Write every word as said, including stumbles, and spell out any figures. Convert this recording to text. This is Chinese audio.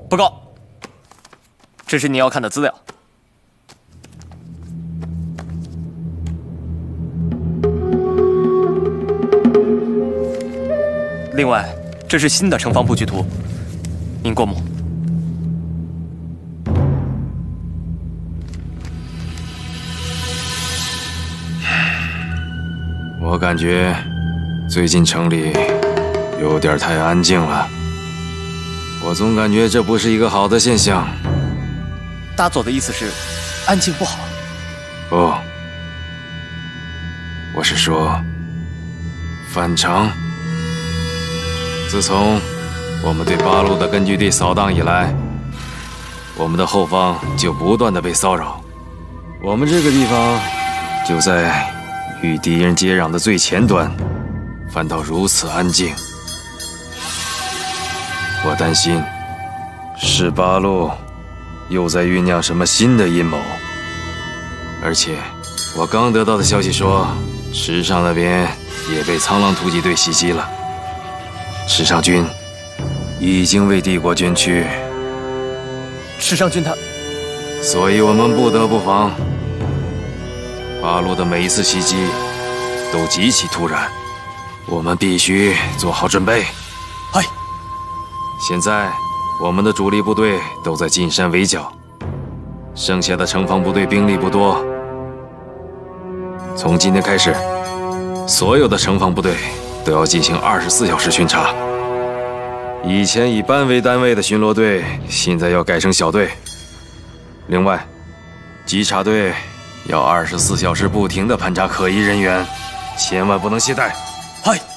报告，这是你要看的资料。另外，这是新的城防布局图，您过目。 我感觉最近城里有点太安静了，我总感觉这不是一个好的现象。 大佐的意思是，安静不好？ 不，我是说反常。自从我们对八路的根据地扫荡以来，我们的后方就不断的被骚扰。我们这个地方就在与敌人接壤的最前端，反倒如此安静。我担心是八路又在酝酿什么新的阴谋。而且我刚得到的消息说，池上那边也被苍狼突击队袭击了。池上军已经为帝国捐躯， 池上军他， 所以我们不得不防。八路的每一次袭击都极其突然，我们必须做好准备。 嗨， 现在我们的主力部队都在进山围剿，剩下的城防部队兵力不多。从今天开始，所有的城防部队都要进行二十四小时巡查。以前以班为单位的巡逻队，现在要改成小队。另外，稽查队要二十四小时不停地盘查可疑人员，千万不能懈怠。 嗨。